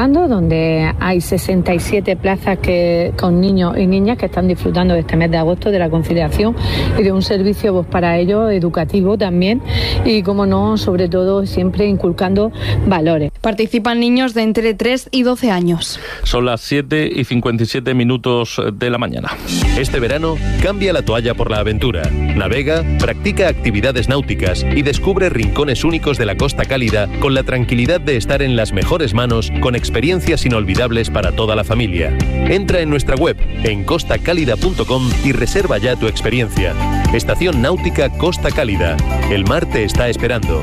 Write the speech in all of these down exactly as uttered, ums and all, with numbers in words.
disfrutando, donde hay sesenta y siete plazas que, con niños y niñas que están disfrutando de este mes de agosto de la conciliación y de un servicio pues, para ellos educativo también y, como no, sobre todo siempre inculcando valores. Participan niños de entre tres y doce años. Son las siete y cincuenta y siete minutos de la mañana. Este verano, cambia la toalla por la aventura. Navega, practica actividades náuticas y descubre rincones únicos de la Costa Cálida con la tranquilidad de estar en las mejores manos con experiencias inolvidables para toda la familia. Entra en nuestra web en costa cálida punto com y reserva ya tu experiencia. Estación Náutica Costa Cálida. El mar te está esperando.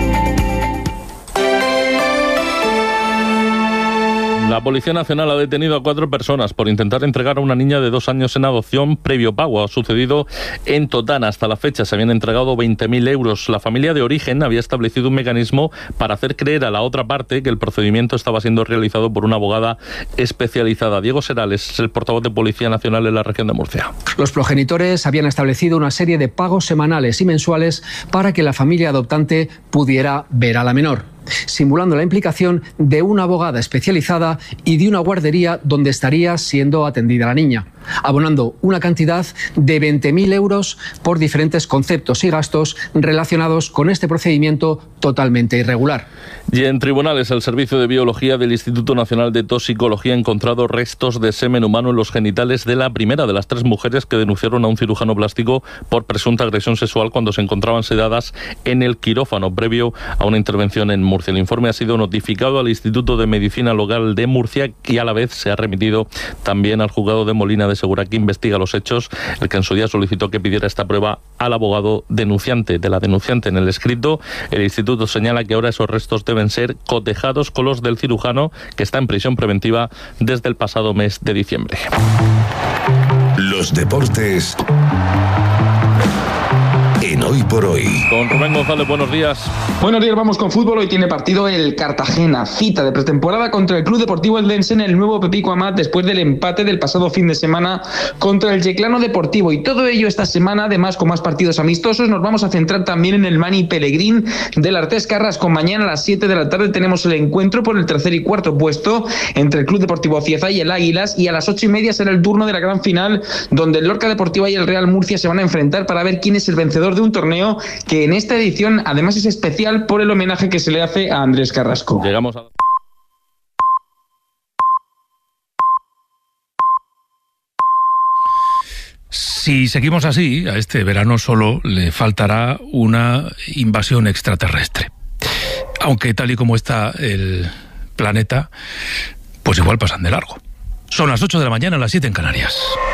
La Policía Nacional ha detenido a cuatro personas por intentar entregar a una niña de dos años en adopción previo pago. Ha sucedido en Totana. Hasta la fecha se habían entregado veinte mil euros. La familia de origen había establecido un mecanismo para hacer creer a la otra parte que el procedimiento estaba siendo realizado por una abogada especializada. Diego Serales es el portavoz de Policía Nacional en la región de Murcia. Los progenitores habían establecido una serie de pagos semanales y mensuales para que la familia adoptante pudiera ver a la menor, simulando la implicación de una abogada especializada y de una guardería donde estaría siendo atendida la niña, abonando una cantidad de veinte mil euros por diferentes conceptos y gastos relacionados con este procedimiento totalmente irregular. Y en tribunales, el Servicio de Biología del Instituto Nacional de Toxicología ha encontrado restos de semen humano en los genitales de la primera de las tres mujeres que denunciaron a un cirujano plástico por presunta agresión sexual cuando se encontraban sedadas en el quirófano previo a una intervención en Murcia. El informe ha sido notificado al Instituto de Medicina Local de Murcia y a la vez se ha remitido también al juzgado de Molina de Segura, que investiga los hechos, el que en su día solicitó que pidiera esta prueba al abogado denunciante. De la denunciante en el escrito, el instituto señala que ahora esos restos deben ser cotejados con los del cirujano, que está en prisión preventiva desde el pasado mes de diciembre. Los deportes en Hoy por Hoy. Con Rubén González, buenos días. Buenos días, vamos con fútbol. Hoy tiene partido el Cartagena, cita de pretemporada contra el Club Deportivo Eldense en el nuevo Pepico Amat después del empate del pasado fin de semana contra el Yeclano Deportivo. Y todo ello esta semana, además con más partidos amistosos. Nos vamos a centrar también en el Mani Pellegrín del Artés Carrasco. Mañana a las siete de la tarde tenemos el encuentro por el tercer y cuarto puesto entre el Club Deportivo Cieza y el Águilas, y a las ocho y media será el turno de la gran final, donde el Lorca Deportiva y el Real Murcia se van a enfrentar para ver quién es el vencedor de un torneo que en esta edición además es especial por el homenaje que se le hace a Andrés Carrasco. Llegamos a... Si seguimos así, a este verano solo le faltará una invasión extraterrestre. Aunque tal y como está el planeta, pues igual pasan de largo. Son las ocho de la mañana, las siete en Canarias.